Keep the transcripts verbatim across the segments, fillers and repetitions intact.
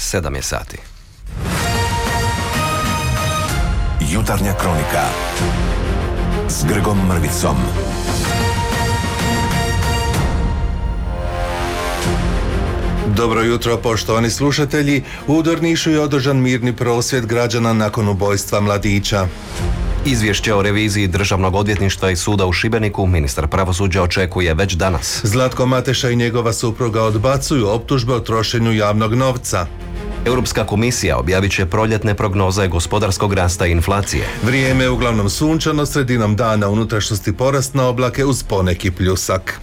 sedam je sati. Jutarnja kronika s Grgom Mrvicom. Dobro jutro, poštovani slušatelji. U Drnišu je održan mirni prosvjed građana nakon ubojstva mladića. Izvješće o reviziji Državnog odvjetništva i suda u Šibeniku ministar pravosuđa očekuje već danas. Zlatko Mateša i njegova supruga odbacuju optužbe o trošenju javnog novca. Europska komisija objavit će proljetne prognoze gospodarskog rasta i inflacije. Vrijeme je uglavnom sunčano, sredinom dana unutrašnjosti porast na oblake uz poneki pljusak.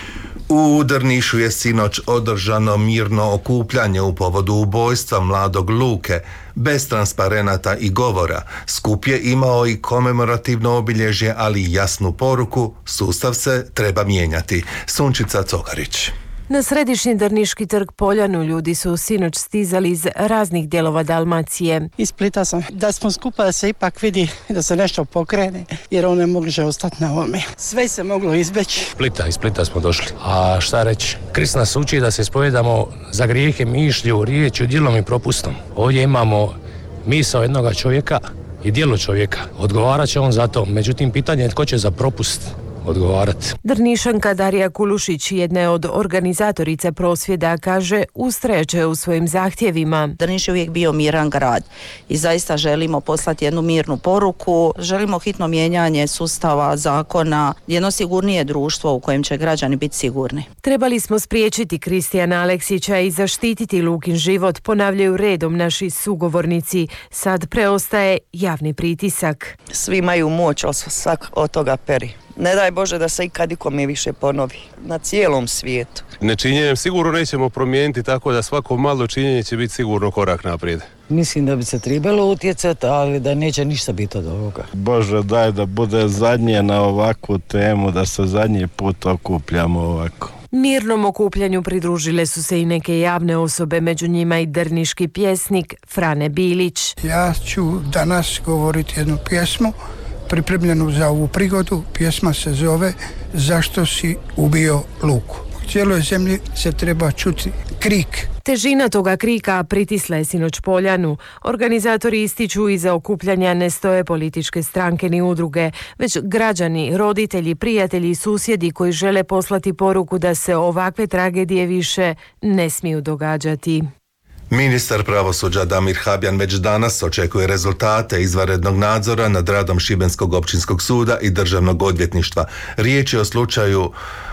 U Drnišu je sinoć održano mirno okupljanje u povodu ubojstva mladog Luke, bez transparenata i govora. Skup je imao i komemorativno obilježje, ali i jasnu poruku: sustav se treba mijenjati. Sunčica Cokarić. Na središnji drniški trg Poljanu ljudi su sinoć stizali iz raznih dijelova Dalmacije. Iz Splita sam. Da smo skupa da se ipak vidi da se nešto pokrene, jer on ne može ostati na ovome. Sve se moglo izbeći. Splita, iz Splita smo došli. A šta reći? Krist nas uči da se ispovijedamo za grijehe mišlju, riječju, djelom i propustom. Ovdje imamo misao jednoga čovjeka i djelo čovjeka. Odgovarat će on za to. Međutim, pitanje je tko će za propust odgovarati. Drnišanka Darija Kulušić, jedna je od organizatorica prosvjeda, kaže ustrajaće u svojim zahtjevima. Drniš je uvijek bio miran grad i zaista želimo poslati jednu mirnu poruku. Želimo hitno mijenjanje sustava, zakona, jedno sigurnije društvo u kojem će građani biti sigurni. Trebali smo spriječiti Kristijana Aleksića i zaštititi Lukin život, ponavljaju redom naši sugovornici. Sad preostaje javni pritisak. Svi imaju moć, ali svak od toga peri. Ne daj Bože da se ikad ikome više ponovi na cijelom svijetu. Nečinjenjem sigurno nećemo promijeniti, tako da svako malo činjenje će biti sigurno korak naprijed. Mislim da bi se trebalo utjecati, ali da neće ništa biti od ovoga. Bože, daj da bude zadnje na ovakvu temu, da se zadnji put okupljamo ovako. Mirnom okupljanju pridružile su se i neke javne osobe, među njima i drniški pjesnik Frane Bilić. Ja ću danas govoriti jednu pjesmu pripremljenu za ovu prigodu. Pjesma se zove Zašto si ubio Luku. U cijeloj zemlji se treba čuti krik. Težina toga krika pritisla je sinoć Poljanu. Organizatori ističu iza okupljanja ne stoje političke stranke ni udruge, već građani, roditelji, prijatelji i susjedi koji žele poslati poruku da se ovakve tragedije više ne smiju događati. Ministar pravosuđa Damir Habjan već danas očekuje rezultate izvanrednog nadzora nad radom Šibenskog općinskog suda i Državnog odvjetništva. Riječ je o slučaju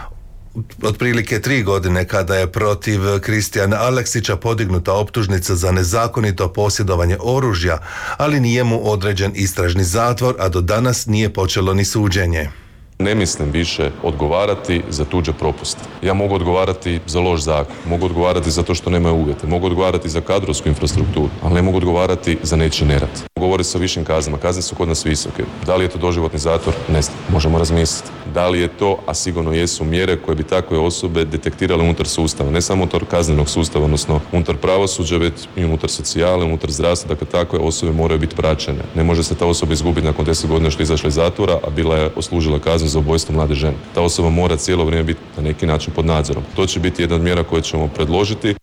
otprilike tri godine kada je protiv Kristijana Aleksića podignuta optužnica za nezakonito posjedovanje oružja, ali nije mu određen istražni zatvor, a do danas nije počelo ni suđenje. Ne mislim više odgovarati za tuđe propuste. Ja mogu odgovarati za loš zakon, mogu odgovarati za to što nemaju uvjete, mogu odgovarati za kadrovsku infrastrukturu, ali ne mogu odgovarati za nečiji nerad. Govori se o višim kaznama, kazne su kod nas visoke. Da li je to doživotni zatvor? Ne znam, možemo razmisliti. Da li je to, a sigurno jesu mjere koje bi takve osobe detektirale unutar sustava, ne samo unutar kaznenog sustava, odnosno unutar pravosuđa, već i unutar socijale, unutar zdravstva, dakle takve osobe moraju biti praćene. Ne može se ta osoba izgubiti nakon deset godina što je izašla iz zatvora, a bila je oslužila kaznu za ubojstvo mlade žene. Ta osoba mora cijelo vrijeme biti na neki način pod nadzorom. To će biti jedna od mjera koje ćemo predložiti.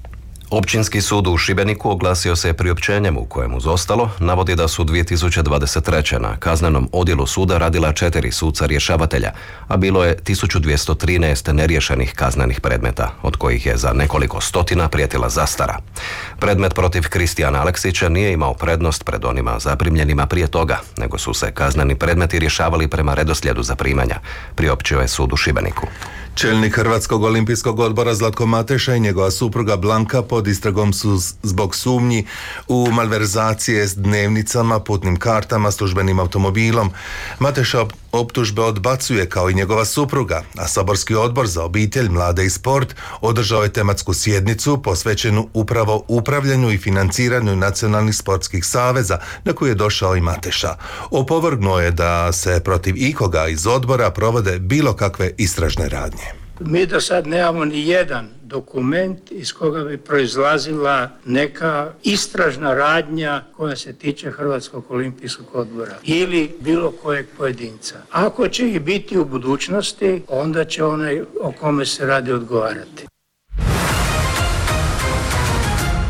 Općinski sud u Šibeniku oglasio se priopćenjem u kojem uz ostalo navodi da su dvije tisuće dvadeset treće. na kaznenom odjelu suda radila četiri suca rješavatelja, a bilo je tisuću dvjesto trinaest neriješenih kaznenih predmeta, od kojih je za nekoliko stotina prijetila zastara. Predmet protiv Kristijana Aleksića nije imao prednost pred onima zaprimljenima prije toga, nego su se kazneni predmeti rješavali prema redoslijedu zaprimanja, priopćio je sud u Šibeniku. Čelnik Hrvatskog olimpijskog odbora Zlatko Mateša i njegova supruga Blanka pod istragom su zbog sumnji u malverzacije s dnevnicama, putnim kartama, službenim automobilom. Mateša optužbe odbacuje kao i njegova supruga, a saborski odbor za obitelj, mlade i sport održao je tematsku sjednicu posvećenu upravo upravljanju i financiranju nacionalnih sportskih saveza, na koju je došao i Mateša. Opovrgnuo je da se protiv ikoga iz odbora provode bilo kakve istražne radnje. Mi do sad nemamo ni jedan dokument iz koga bi proizlazila neka istražna radnja koja se tiče Hrvatskog olimpijskog odbora ili bilo kojeg pojedinca. Ako će ih biti u budućnosti, onda će onaj o kome se radi odgovarati.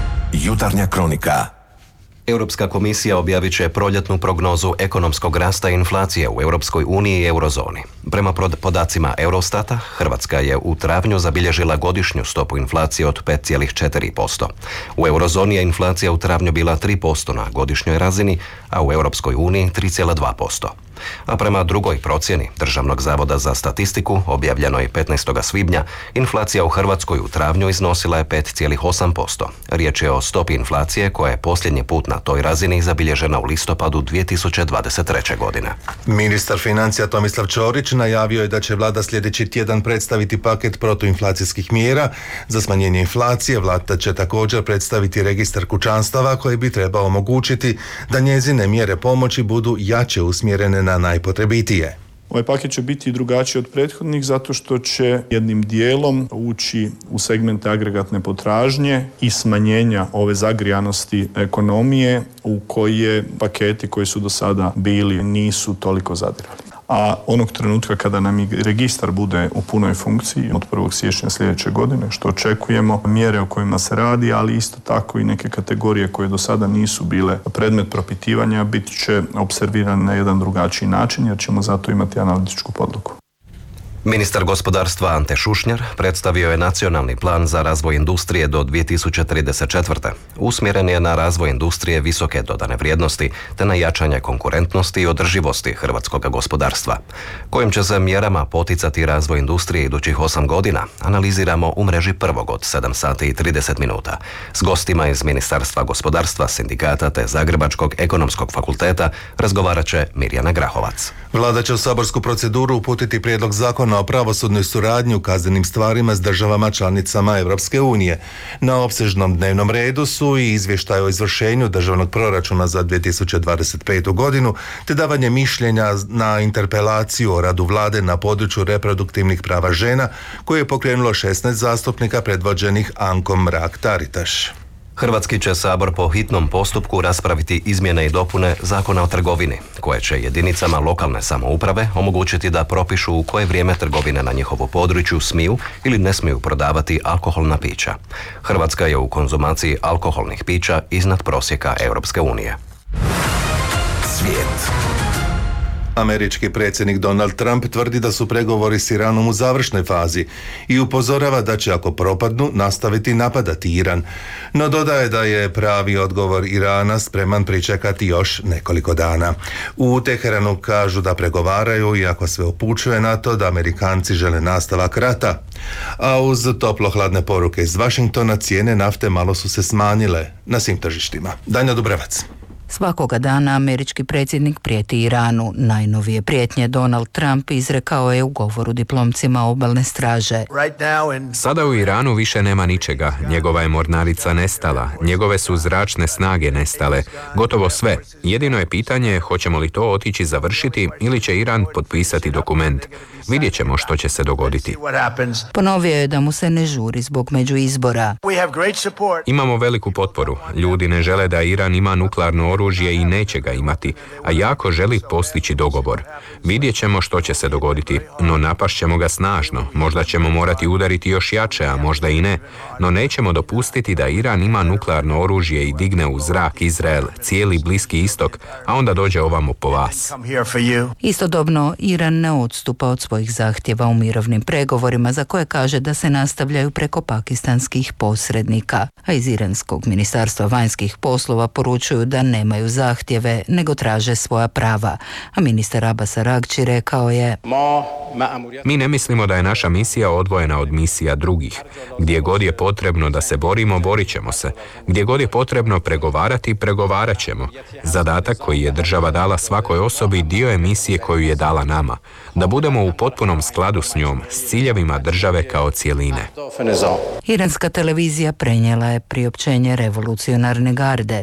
Jutarnja kronika. Europska komisija objavit će proljetnu prognozu ekonomskog rasta i inflacije u Europskoj uniji i eurozoni. Prema podacima Eurostata, Hrvatska je u travnju zabilježila godišnju stopu inflacije od pet zarez četiri posto. U eurozoni je inflacija u travnju bila tri posto na godišnjoj razini, a u Europskoj uniji tri zarez dva posto. A prema drugoj procjeni Državnog zavoda za statistiku, objavljenoj petnaestog svibnja, inflacija u Hrvatskoj u travnju iznosila je pet zarez osam posto. Riječ je o stopi inflacije koja je posljednji put na toj razini zabilježena u listopadu dvije tisuće dvadeset treće. godine. Ministar financija Tomislav Ćorić najavio je da će vlada sljedeći tjedan predstaviti paket protuinflacijskih mjera za smanjenje inflacije. Vlada će također predstaviti registar kućanstava koji bi trebao omogućiti da njezine mjere pomoći budu jače usmjerene na najpotrebitije. Ovaj paket će biti drugačiji od prethodnih zato što će jednim dijelom ući u segmente agregatne potražnje i smanjenja ove zagrijanosti ekonomije u koje paketi koji su do sada bili nisu toliko zadirali. A onog trenutka kada nam i registar bude u punoj funkciji od prvog siječnja sljedeće godine, što očekujemo, mjere o kojima se radi, ali isto tako i neke kategorije koje do sada nisu bile predmet propitivanja, bit će observirane na jedan drugačiji način jer ćemo zato imati analitičku podlogu. Ministar gospodarstva Ante Šušnjar predstavio je nacionalni plan za razvoj industrije do dvije tisuće trideset četvrte. Usmjeren je na razvoj industrije visoke dodane vrijednosti te na jačanje konkurentnosti i održivosti hrvatskog gospodarstva. Kojim će se mjerama poticati razvoj industrije idućih osam godina, analiziramo u mreži prvog od sedam sati i trideset minuta. S gostima iz Ministarstva gospodarstva, sindikata te Zagrebačkog ekonomskog fakulteta razgovarat će Mirjana Grahovac. Vlada će u saborsku proceduru uputiti prijedlog zakona o pravosudnoj suradnji u kaznenim stvarima s državama članicama Europske unije. Na opsežnom dnevnom redu su i izvještaj o izvršenju državnog proračuna za dvije tisuće dvadeset petu. godinu, te davanje mišljenja na interpelaciju o radu vlade na području reproduktivnih prava žena, koje je pokrenulo šesnaest zastupnika predvođenih Ankom Mrak-Taritaš. Hrvatski će sabor po hitnom postupku raspraviti izmjene i dopune Zakona o trgovini, koje će jedinicama lokalne samouprave omogućiti da propišu u koje vrijeme trgovine na njihovu području smiju ili ne smiju prodavati alkoholna pića. Hrvatska je u konzumaciji alkoholnih pića iznad prosjeka Europske unije. Svijet. Američki predsjednik Donald Trump tvrdi da su pregovori s Iranom u završnoj fazi i upozorava da će, ako propadnu, nastaviti napadati Iran. No dodaje da je pravi odgovor Irana spreman pričekati još nekoliko dana. U Teheranu kažu da pregovaraju, iako sve upućuje na to da Amerikanci žele nastavak rata. A uz toplo-hladne poruke iz Vašingtona cijene nafte malo su se smanjile na svim tržištima. Danja Dubrevac. Svakoga dana američki predsjednik prijeti Iranu. Najnovije prijetnje Donald Trump izrekao je u govoru diplomcima obalne straže. Sada u Iranu više nema ničega. Njegova je mornarica nestala. Njegove su zračne snage nestale. Gotovo sve. Jedino je pitanje hoćemo li to otići završiti ili će Iran potpisati dokument. Vidjet ćemo što će se dogoditi. Ponovio je da mu se ne žuri zbog međuizbora. Imamo veliku potporu. Ljudi ne žele da Iran ima nuklearno oružje i neće ga imati, a jako želi postići dogovor. Vidjet ćemo što će se dogoditi, no napašćemo ga snažno. Možda ćemo morati udariti još jače, a možda i ne. No nećemo dopustiti da Iran ima nuklearno oružje i digne u zrak Izrael, cijeli Bliski istok, a onda dođe ovamo po vas. Istodobno, Iran ne odstupa od svojih zahtjeva u mirovnim pregovorima, za koje kaže da se nastavljaju preko pakistanskih posrednika. A iz iranskog ministarstva vanjskih poslova poručuju da nemaju zahtjeve, nego traže svoja prava. A ministar Abbas Aragči rekao je: Mi ne mislimo da je naša misija odvojena od misija drugih. Gdje god je potrebno da se borimo, borit ćemo se. Gdje god je potrebno pregovarati, pregovarat ćemo. Zadatak koji je država dala svakoj osobi dio je misije koju je dala nama. Da budemo u potpunom skladu s njom, s ciljevima države kao cjeline. Iranska televizija prenijela je priopćenje revolucionarne garde.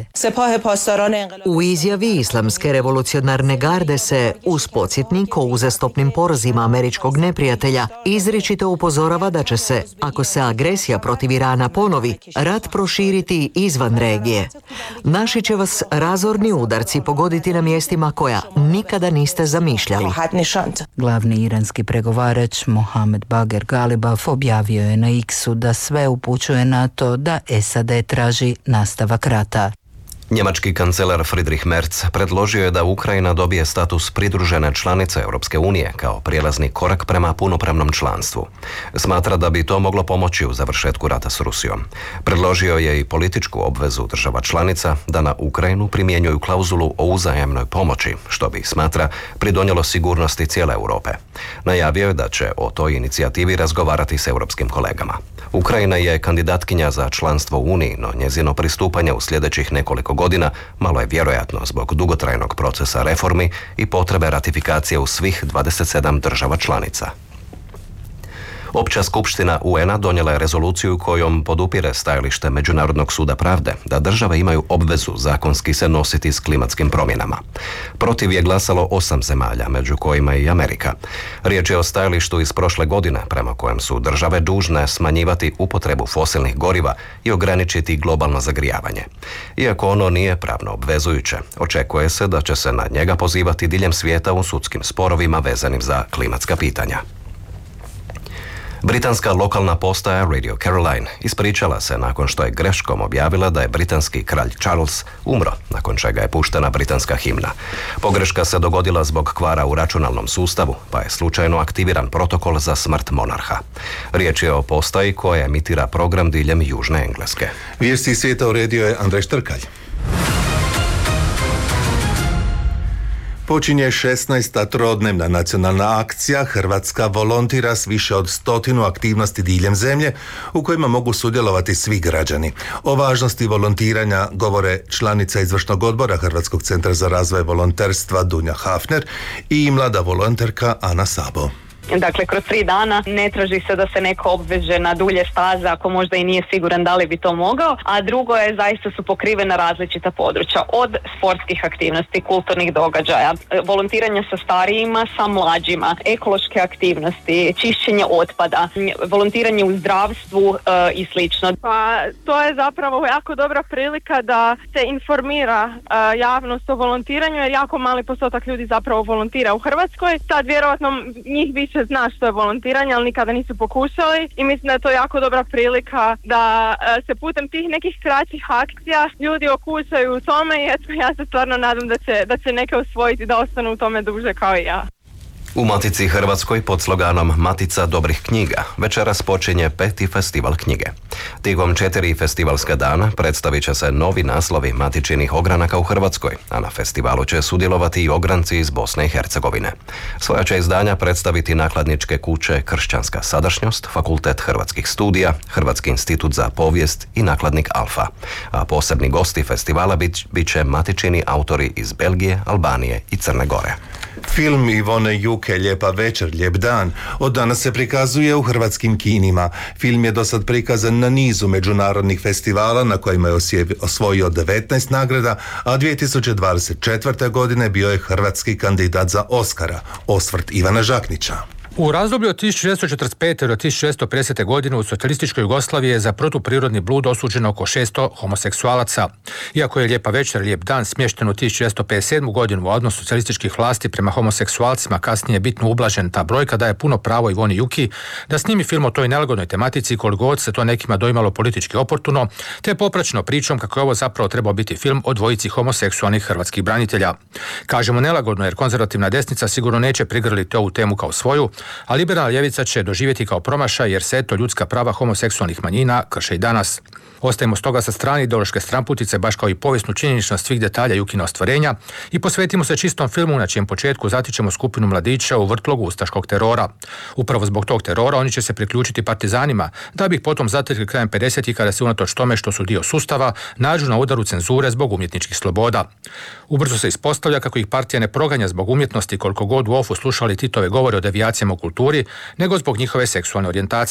U izjavi Islamske revolucionarne garde se, uz podsjetnik o uzastopnim porazima američkog neprijatelja, izričito upozorava da će se, ako se agresija protiv Irana ponovi, rat proširiti izvan regije. Naši će vas razorni udarci pogoditi na mjestima koja nikada niste zamišljali. Glavni iranski američki pregovarač Mohamed Bager Galibaf objavio je na X-u da sve upućuje na to da S A D traži nastavak rata. Njemački kancelar Friedrich Merz predložio je da Ukrajina dobije status pridružene članice Europske unije kao prijelazni korak prema punopravnom članstvu. Smatra da bi to moglo pomoći u završetku rata s Rusijom. Predložio je i političku obvezu država članica da na Ukrajinu primjenjuju klauzulu o uzajamnoj pomoći, što bi, smatra, pridonijelo sigurnosti cijele Europe. Najavio je da će o toj inicijativi razgovarati s europskim kolegama. Ukrajina je kandidatkinja za članstvo u Uniji, no njezino pristupanje u sljedećih nekoliko godina malo je vjerojatno zbog dugotrajnog procesa reformi i potrebe ratifikacije u svih dvadeset sedam država članica. Opća skupština U N-a donijela je rezoluciju kojom podupire stajalište Međunarodnog suda pravde da države imaju obvezu zakonski se nositi s klimatskim promjenama. Protiv je glasalo osam zemalja, među kojima i Amerika. Riječ je o stajalištu iz prošle godine prema kojem su države dužne smanjivati upotrebu fosilnih goriva i ograničiti globalno zagrijavanje. Iako ono nije pravno obvezujuće, očekuje se da će se na njega pozivati diljem svijeta u sudskim sporovima vezanim za klimatska pitanja. Britanska lokalna postaja Radio Caroline ispričala se nakon što je greškom objavila da je britanski kralj Charles umro, nakon čega je puštena britanska himna. Pogreška se dogodila zbog kvara u računalnom sustavu, pa je slučajno aktiviran protokol za smrt monarha. Riječ je o postaji koja emitira program diljem Južne Engleske. Vijesti svijeta uredio je Andrej Štrkalj. Počinje šesnaesta trodnevna nacionalna akcija Hrvatska volontira s više od stotinu aktivnosti diljem zemlje u kojima mogu sudjelovati svi građani. O važnosti volontiranja govore članica izvršnog odbora Hrvatskog centra za razvoj volonterstva Dunja Hafner i mlada volonterka Ana Sabo. Dakle, kroz tri dana ne traži se da se neko obveže na dulje staze ako možda i nije siguran da li bi to mogao, a drugo je zaista su pokrivena različita područja, od sportskih aktivnosti, kulturnih događaja, volontiranja sa starijima, sa mlađima, ekološke aktivnosti, čišćenje otpada, volontiranje u zdravstvu e, i slično. Pa to je zapravo jako dobra prilika da se informira e, javnost o volontiranju, jer jako mali postotak ljudi zapravo volontira u Hrvatskoj. Sad vjerojatno njih više zna što je volontiranje, ali nikada nisu pokušali i mislim da je to jako dobra prilika da se putem tih nekih kraćih akcija ljudi okušaju u tome i eto, ja se stvarno nadam da će, da će neke usvojiti da ostanu u tome duže kao i ja. U Matici Hrvatskoj pod sloganom Matica dobrih knjiga večeras počinje peti festival knjige. Tijekom četiri festivalska dana predstavit će se novi naslovi matičinih ogranaka u Hrvatskoj, a na festivalu će sudjelovati i ogranci iz Bosne i Hercegovine. Svoja će izdanja predstaviti nakladničke kuće Kršćanska sadašnjost, Fakultet hrvatskih studija, Hrvatski institut za povijest i nakladnik Alfa. A posebni gosti festivala bit, bit će matičini autori iz Belgije, Albanije i Crne Gore. Film Ivone Juke Lijepa večer, lijep dan od danas se prikazuje u hrvatskim kinima. Film je dosad prikazan na nizu međunarodnih festivala na kojima je osvojio devetnaest nagrada, a dvije tisuće dvadeset četvrte. godine bio je hrvatski kandidat za Oskara, osvrt Ivana Žaknića. U razdoblju od tisuću devetsto četrdeset pete do tisuću devetsto pedesete. godine u socijalističkoj Jugoslaviji je za protuprirodni blud osuđeno oko šesto homoseksualaca. Iako je Lijepa večer, lijep dan smješten u tisuću devetsto pedeset sedmu. godinu, u odnosu socijalističkih vlasti prema homoseksualcima kasnije bitno ublažen, ta brojka daje puno pravo Ivoni Juki da snimi film o toj nelagodnoj tematici koliko god se to nekima doimalo politički oportuno, te popraćeno pričom kako je ovo zapravo trebao biti film o dvojici homoseksualnih hrvatskih branitelja. Kažemo nelagodno jer konzervativna desnica sigurno neće prigrliti ovu temu kao svoju, a liberalna ljevica će doživjeti kao promašaj jer se eto ljudska prava homoseksualnih manjina krše i danas. Ostajemo stoga sa strane ideološke stranputice, baš kao i povijesnu činjeničnost svih detalja Jukina ostvarenja i posvetimo se čistom filmu na čijem početku zatičemo skupinu mladića u vrtlogu ustaškog terora. Upravo zbog tog terora oni će se priključiti partizanima, da bi ih potom zatekli krajem pedesetih kada se unatoč tome što su dio sustava nađu na udaru cenzure zbog umjetničkih sloboda. Ubrzo se ispostavlja kako ih partija ne proganja zbog umjetnosti koliko god u ofu slušali Titove govore o devijacijama u kulturi, nego zbog njihove seksualne orijentacije.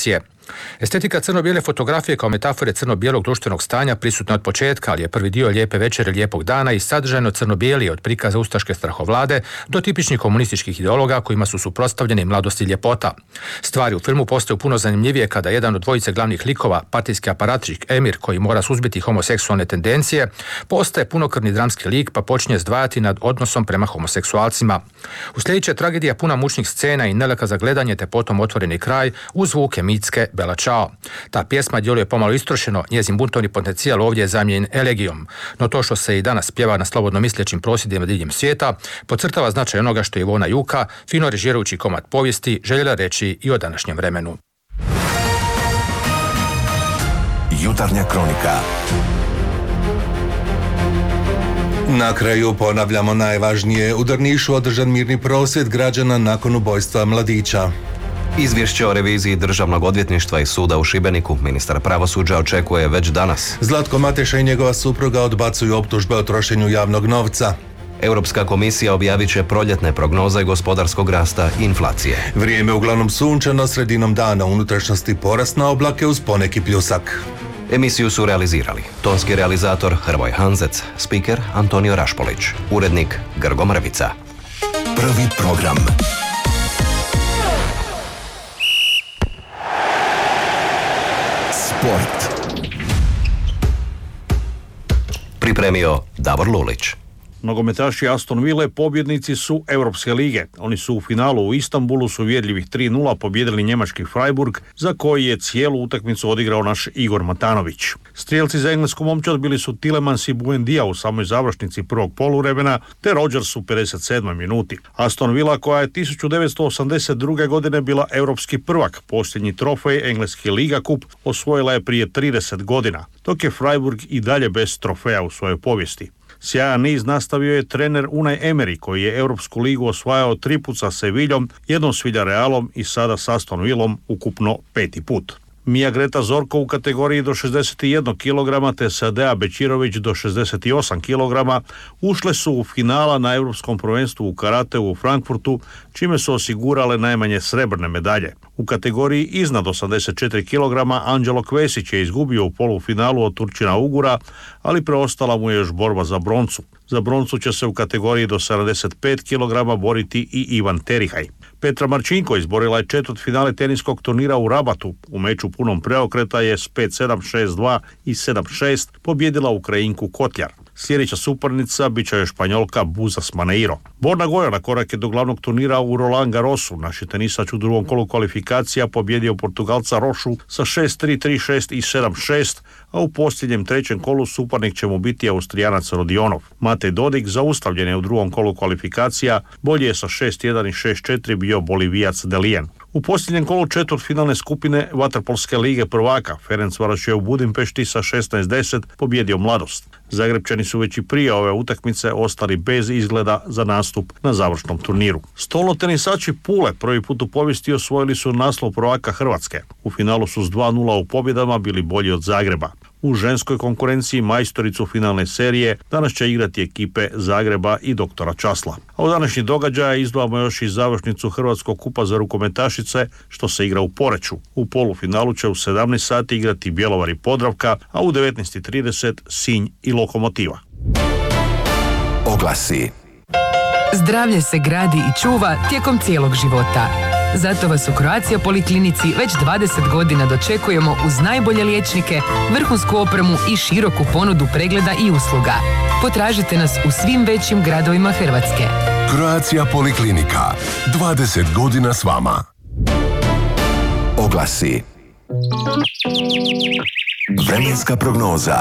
Estetika crno-bijele fotografije kao metafore crno-bijelog društvenog stanja prisutna od početka, ali je prvi dio Lijepe večere lijepog dana i sadržajno crno-bijeli od prikaza ustaške strahovlade do tipičnih komunističkih ideologa kojima su suprotstavljeni mladost i ljepota. Stvari u filmu postaju puno zanimljivije kada jedan od dvojice glavnih likova, partijski aparatičik Emir koji mora suzbiti homoseksualne tendencije, postaje punokrvni dramski lik pa počinje zdvajati nad odnosom prema homoseksualcima. Uslijedit će tragedija puna mučnih scena i nelaka za gledanje te potom otvoreni kraj uz zvuke mitske Bela Ćao. Ta pjesma djeluje pomalo istrošeno, njezin buntovni potencijal ovdje je zamijenjen elegijom, no to što se i danas pjeva na slobodno mislećim prosvjedima diljem svijeta podcrtava značaj onoga što je Ivona Juka, fino režirajući komad povijesti, željela reći i o današnjem vremenu. Jutarnja kronika. Na kraju ponavljamo najvažnije. U Drnišu održan mirni prosvjed građana nakon ubojstva mladića. Izvješće o reviziji Državnog odvjetništva i suda u Šibeniku ministar pravosuđa očekuje već danas. Zlatko Mateša i njegova supruga odbacuju optužbe o trošenju javnog novca. Europska komisija objavit će proljetne prognoze gospodarskog rasta i inflacije. Vrijeme uglavnom sunčano, sredinom dana unutrašnjosti porast na oblake uz poneki pljusak. Emisiju su realizirali tonski realizator Hrvoj Hanzec, spiker Antonio Rašpolić, urednik Grgo Mrvica. Prvi program. Sport. Pripremio Davor Lulić. Nogometaši Aston Ville pobjednici su Europske lige. Oni su u finalu u Istanbulu s uvjerljivih tri nula pobjedili njemački Freiburg, za koji je cijelu utakmicu odigrao naš Igor Matanović. Strijelci za englesku momčad bili su Tielemans i Buendia u samoj završnici prvog poluvremena, te Rodgers u pedeset sedmoj minuti. Aston Villa, koja je tisuću devetsto osamdeset druge godine bila europski prvak, posljednji trofej engleski Liga Cup osvojila je prije trideset godina, dok je Freiburg i dalje bez trofeja u svojoj povijesti. Sjajan niz nastavio je trener Unai Emery, koji je Europsku ligu osvajao tri put sa Seviljom, jednom s Villarrealom i sada s Aston Villom ukupno peti put. Mija Greta Zorko u kategoriji do šezdeset jedan kilograma te Sadea Bečirović do šezdeset osam kilograma ušle su u finala na Europskom prvenstvu u karateu u Frankfurtu, čime su osigurale najmanje srebrne medalje. U kategoriji iznad osamdeset četiri kilograma Anđelo Kvesić je izgubio u polufinalu od Turčina Ugura, ali preostala mu je još borba za broncu. Za broncu će se u kategoriji do sedamdeset pet kilograma boriti i Ivan Terihaj. Petra Marčinko izborila je četvrtfinale teniskog turnira u Rabatu. U meču punom preokreta je s pet sedam, šest dva i sedam šest pobjedila Ukrajinku Kotljar. Sljedeća suparnica bit će Španjolka Buzas Maneiro. Borna Gojana korak je do glavnog turnira u Roland Garrosu. Naši tenisač u drugom kolu kvalifikacija pobjedio Portugalca Rošu sa šest tri, tri šest i sedam šest, a u posljednjem trećem kolu suparnik će mu biti Austrijanac Rodionov. Matej Dodig zaustavljen je u drugom kolu kvalifikacija, bolje je sa šest jedan i šest četiri bio Bolivijac Delijen. U posljednjem kolu četvrtfinalne skupine Vaterpolske lige prvaka Ferencvaroš je u Budimpešti sa šesnaest deset pobjedio Mladost. Zagrebčani su već i prije ove utakmice ostali bez izgleda za nastup na završnom turniru. Stolnotenisači Pule prvi put u povijesti osvojili su naslov prvaka Hrvatske. U finalu su s dva nula u pobjedama bili bolji od Zagreba. U ženskoj konkurenciji majstoricu finalne serije danas će igrati ekipe Zagreba i doktora Časla. A u današnji događaj izdvajamo još i završnicu Hrvatskog kupa za rukometašice, što se igra u Poreču. U polufinalu će u sedamnaest sati igrati Bjelovar i Podravka, a u devetnaest i trideset Sinj i Lokomotiva. Oglasi. Zdravlje se gradi i čuva tijekom cijelog života. Zato vas u Croatia Poliklinici već dvadeset godina dočekujemo uz najbolje liječnike, vrhunsku opremu i široku ponudu pregleda i usluga. Potražite nas u svim većim gradovima Hrvatske. Croatia Poliklinika. dvadeset godina s vama. Oglasi. Vremenska prognoza.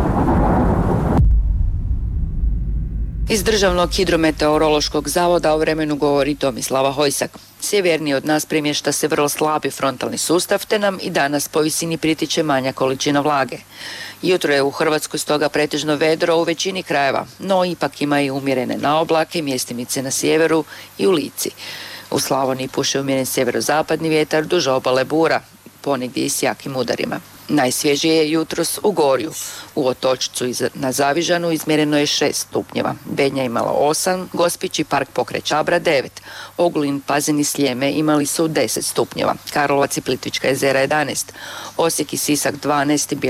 Iz Državnog hidrometeorološkog zavoda o vremenu govori Tomislava Hojsak. Sjevernije od nas premješta se vrlo slabi frontalni sustav, te nam i danas po visini pritiče manja količina vlage. Jutro je u Hrvatskoj stoga pretežno vedro u većini krajeva, no ipak ima i umjerene naoblake, mjestimice na sjeveru i u Lici. U Slavoniji puše umjeren sjeverozapadni vjetar duž obale Bura, ponegdje i s jakim udarima. Najsvježije je jutros u Gorju. U Otočcu na Zavižanu izmjereno je šest stupnjeva. Bednja imala osam, Gospić i Park pokraj Čabra devet. Ogulin, Pazin i Sljeme imali su deset stupnjeva. Karlovac i Plitvička jezera jedanaest. Osijek i Sisak dvanaest i